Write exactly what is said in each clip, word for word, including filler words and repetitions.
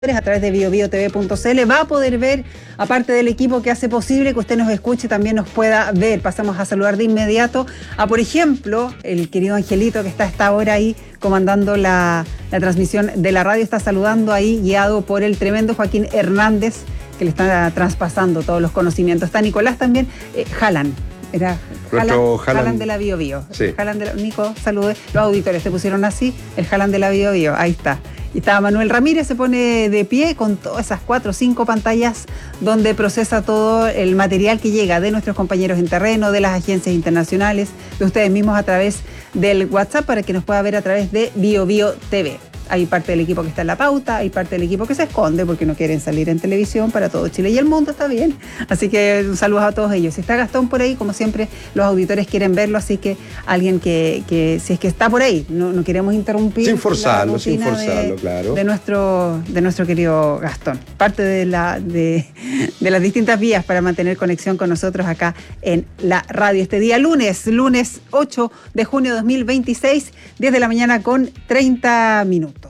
a través de bio bio t v punto c l va a poder ver, aparte del equipo que hace posible que usted nos escuche, también nos pueda ver. Pasamos a saludar de inmediato a, por ejemplo, el querido Angelito, que está a esta hora ahí comandando la, la transmisión de la radio, está saludando ahí, guiado por el tremendo Joaquín Hernández, que le está traspasando todos los conocimientos. Está Nicolás también, eh, Jalan. Era Jalan, Jalan de la Bio Bio. Sí. Jalan de la, Nico, salude. Los auditores te pusieron así, el Jalan de la Bio Bio, ahí está. Y estaba Manuel Ramírez, se pone de pie con todas esas cuatro o cinco pantallas donde procesa todo el material que llega de nuestros compañeros en terreno, de las agencias internacionales, de ustedes mismos a través del WhatsApp, para que nos pueda ver a través de Bio Bio T V. Hay parte del equipo que está en la pauta, hay parte del equipo que se esconde porque no quieren salir en televisión para todo Chile y el mundo, está bien. Así que un saludo a todos ellos. Si está Gastón por ahí, como siempre, los auditores quieren verlo, así que alguien que, que si es que está por ahí, no, no queremos interrumpir. Sin forzarlo, sin forzarlo, de, claro. De nuestro, de nuestro querido Gastón. Parte de, la, de, de las distintas vías para mantener conexión con nosotros acá en la radio. Este día lunes, lunes ocho de junio de dos mil veintiséis, diez de la mañana con treinta minutos.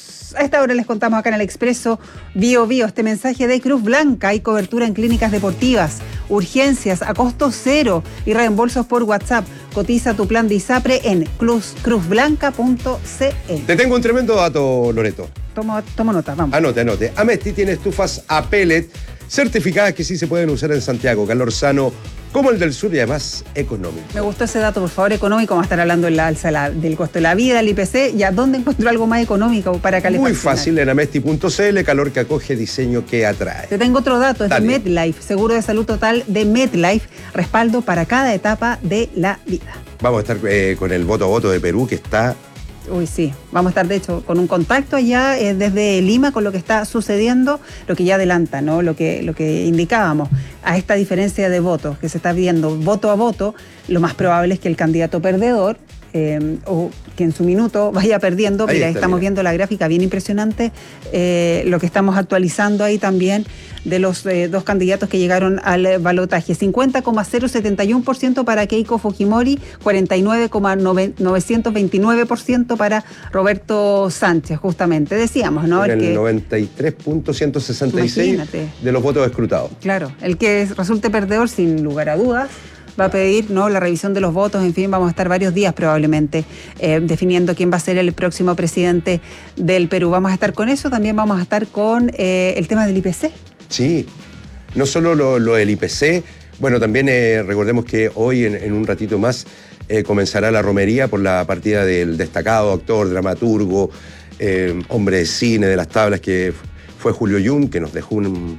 A esta hora les contamos acá en el Expreso Bio Bio este mensaje de Cruz Blanca. Hay cobertura en clínicas deportivas, urgencias a costo cero y reembolsos por WhatsApp. Cotiza tu plan de ISAPRE en cruz blanca punto c l. Te tengo un tremendo dato, Loreto. Tomo, tomo nota, vamos. Anote, anote. Amesti tiene estufas a pellet certificadas que sí se pueden usar en Santiago. Calor sano como el del sur y además económico. Me gustó ese dato, por favor, económico. Vamos a estar hablando en la alza la, del costo de la vida, el I P C. ¿Y a dónde encontró algo más económico para calefacción? Muy fácil, en amesti punto c l. Calor que acoge, diseño que atrae. Te tengo otro dato, es Dale. de MedLife, seguro de salud total de MedLife, respaldo para cada etapa de la vida. Vamos a estar eh, con el voto a voto de Perú, que está... Uy, sí, vamos a estar de hecho con un contacto allá eh, desde Lima con lo que está sucediendo, lo que ya adelanta, ¿no? Lo que, lo que indicábamos, a esta diferencia de votos que se está viendo voto a voto, lo más probable es que el candidato perdedor, eh, o que en su minuto vaya perdiendo. Ahí mira, está, estamos mira. viendo la gráfica bien impresionante, eh, lo que estamos actualizando ahí también de los eh, dos candidatos que llegaron al balotaje. cincuenta coma cero setenta y uno por ciento para Keiko Fujimori, cuarenta y nueve coma novecientos veintinueve por ciento para Roberto Sánchez, justamente. Decíamos, ¿no? En el, que, noventa y tres punto ciento sesenta y seis Imagínate. de los votos escrutados. Claro, el que resulte perdedor, sin lugar a dudas, va a pedir, ¿no?, la revisión de los votos. En fin, vamos a estar varios días probablemente eh, definiendo quién va a ser el próximo presidente del Perú. Vamos a estar con eso, también vamos a estar con eh, el tema del I P C. Sí, no solo lo, lo del I P C, bueno, también eh, recordemos que hoy en, en un ratito más eh, comenzará la romería por la partida del destacado actor, dramaturgo, eh, hombre de cine de las tablas que fue Julio Jung, que nos dejó un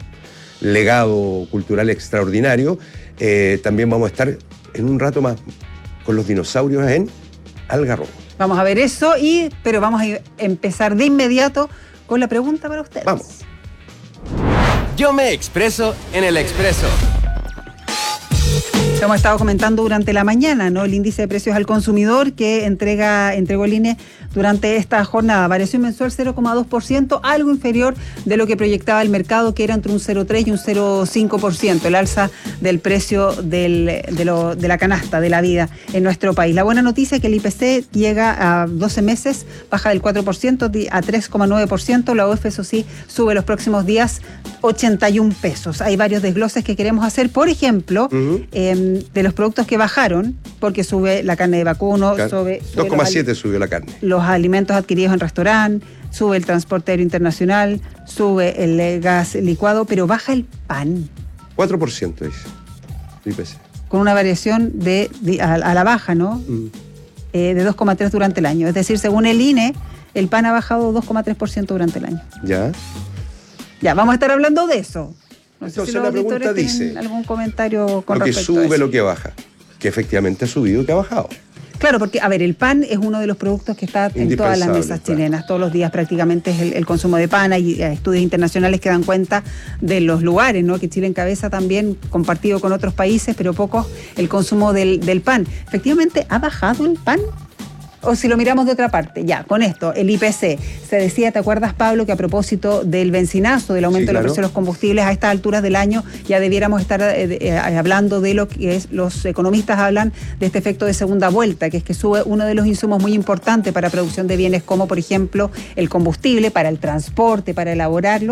legado cultural extraordinario. Eh, también vamos a estar en un rato más con los dinosaurios en Algarrobo. Vamos a ver eso, y pero vamos a empezar de inmediato con la pregunta para ustedes. Vamos. Yo me expreso en el Expreso. Hemos estado comentando durante la mañana, ¿no?, el índice de precios al consumidor que entrega, entregó el I N E durante esta jornada. Variación mensual cero coma dos por ciento, algo inferior de lo que proyectaba el mercado, que era entre un cero coma tres y un cero coma cinco por ciento, el alza del precio del, de, lo, de la canasta de la vida en nuestro país. La buena noticia es que el I P C llega a doce meses, baja del cuatro por ciento a tres coma nueve por ciento. La U E F, eso sí, sube los próximos días ochenta y un pesos. Hay varios desgloses que queremos hacer. Por ejemplo, uh-huh. eh, de los productos que bajaron, porque sube la carne de vacuno, Car- sube... dos coma siete subió la carne. Los alimentos adquiridos en restaurante, sube el transporte aéreo internacional, sube el gas licuado, pero baja el pan. cuatro por ciento dice el I P C. Con una variación de, de a, a la baja, ¿no? Mm. Eh, de dos coma tres durante el año. Es decir, según el I N E, el pan ha bajado dos coma tres por ciento durante el año. Ya. Ya, vamos a estar hablando de eso. No sé Entonces si los la pregunta auditores dice, algún comentario con lo que respecto a sube, eso. lo que baja. Que efectivamente ha subido y que ha bajado. Claro, porque, a ver, el pan es uno de los productos que está en todas las mesas claro. chilenas. Todos los días prácticamente es el, el consumo de pan. Hay estudios internacionales que dan cuenta de los lugares, ¿no?, que Chile encabeza también, compartido con otros países, pero pocos el consumo del, del pan. Efectivamente, ¿ha bajado el pan? O si lo miramos de otra parte, ya, con esto, el I P C, se decía, ¿te acuerdas, Pablo, que a propósito del bencinazo, del aumento sí, claro. de los precios de los combustibles, a estas alturas del año ya debiéramos estar eh, eh, hablando de lo que es, los economistas hablan de este efecto de segunda vuelta, que es que sube uno de los insumos muy importantes para producción de bienes como, por ejemplo, el combustible, para el transporte, para elaborarlo,